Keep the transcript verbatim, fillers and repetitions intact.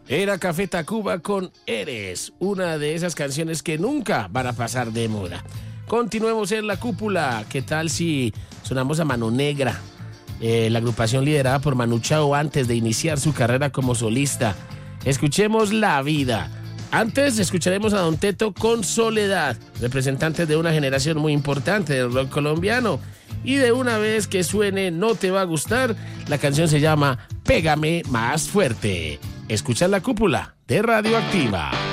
Era Café Tacuba con Eres, una de esas canciones que nunca van a pasar de moda. Continuemos en la cúpula. ¿Qué tal si sonamos a Mano Negra? Eh, la agrupación liderada por Manu Chao antes de iniciar su carrera como solista. Escuchemos La Vida. Antes escucharemos a Don Teto con Soledad, representantes de una generación muy importante del rock colombiano. Y de una vez que suene No Te Va a Gustar, la canción se llama Pégame Más Fuerte. Escucha la cúpula de Radioactiva.